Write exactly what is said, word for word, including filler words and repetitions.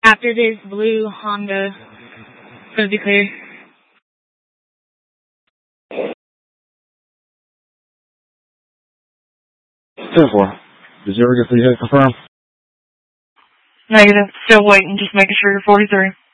After this blue Honda, it's going to be clear. ten four. Did you ever get the hit confirmed? Negative. Still waiting. Just making sure you're forty-three.